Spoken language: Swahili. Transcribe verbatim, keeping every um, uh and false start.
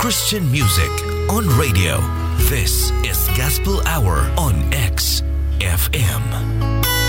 Christian music on radio. This is Gospel Hour on X F M.